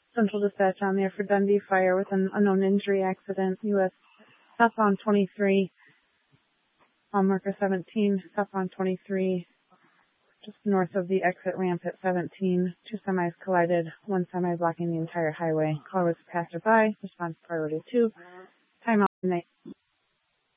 Central Dispatch on there for Dundee Fire with an unknown injury accident. U.S. southbound 23, mile marker 17, southbound 23, just north of the exit ramp at 17. Two semis collided, one semi blocking the entire highway. Caller was a passerby, response priority 2. Timeout.